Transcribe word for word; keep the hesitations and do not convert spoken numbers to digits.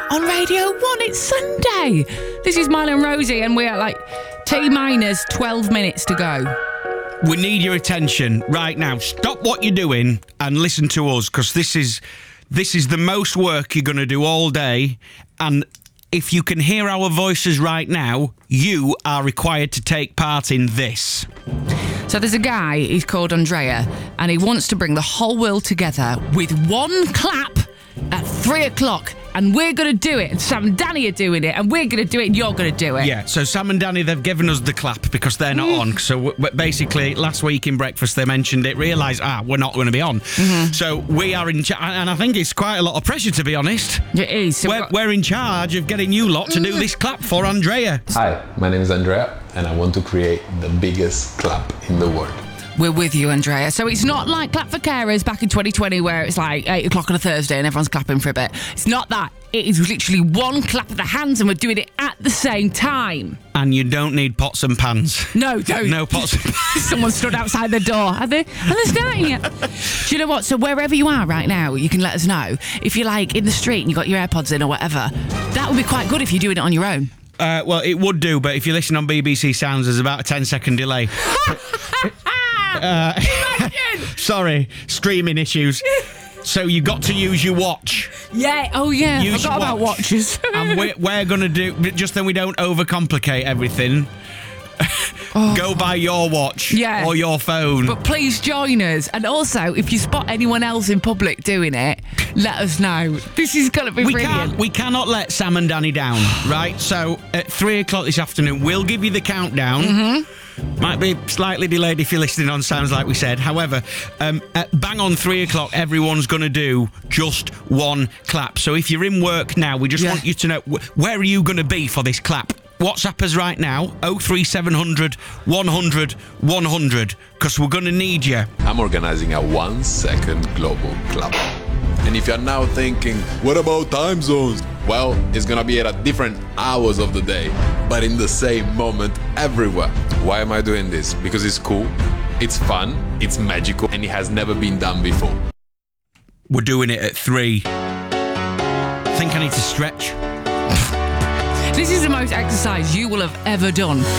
on Radio one. It's Sunday. This is Milo and Rosie, and we're like T minus twelve minutes to go. We need your attention right now. Stop what you're doing and listen to us, because this is this is the most work you're going to do all day. And if you can hear our voices right now, you are required to take part in this. So there's a guy, he's called Andrea, and he wants to bring the whole world together with one clap at three o'clock. And we're going to do it. And Sam and Danny are doing it. And we're going to do it. And you're going to do it. Yeah, so Sam and Danny, they've given us the clap because they're not mm. on. So w- w- basically, last week in Breakfast, they mentioned it, realised, ah, we're not going to be on. Mm-hmm. So we are in charge. And I think it's quite a lot of pressure, to be honest. It is. So we're, got- we're in charge of getting you lot to do this clap for Andrea. Hi, my name is Andrea, and I want to create the biggest clap in the world. We're with you, Andrea. So it's not like Clap for Carers back in twenty twenty where it's like eight o'clock on a Thursday and everyone's clapping for a bit. It's not that. It is literally one clap of the hands and we're doing it at the same time. And you don't need pots and pans. No, don't. No pots and pans. Someone stood outside the door. Are they? Are they starting it? Do you know what? So wherever you are right now, you can let us know. If you're like in the street and you've got your AirPods in or whatever, that would be quite good if you're doing it on your own. Uh, well, it would do, but if you listen on B B C Sounds, there's about a ten second delay. Uh, sorry, streaming issues. So you got to use your watch. Yeah, oh yeah, use I forgot about watch. watches. And we're, we're going to do, just then we don't overcomplicate everything, oh. go by your watch yeah. or your phone. But please join us. And also, if you spot anyone else in public doing it, let us know. This is going to be we brilliant. Can't, we cannot let Sam and Danny down, right? So at three o'clock this afternoon, we'll give you the countdown. Mm-hmm. Might be slightly delayed if you're listening on Sounds, like we said. However, um, at bang on three o'clock, everyone's going to do just one clap. So if you're in work now, we just yeah. want you to know, wh- where are you going to be for this clap? WhatsApp us right now, oh three seven hundred, one hundred, one hundred, because we're going to need you. I'm organising a one-second global clap. And if you're now thinking, what about time zones? Well, it's gonna be at different hours of the day, but in the same moment everywhere. Why am I doing this? Because it's cool, it's fun, it's magical, and it has never been done before. We're doing it at three. I think I need to stretch. This is the most exercise you will have ever done.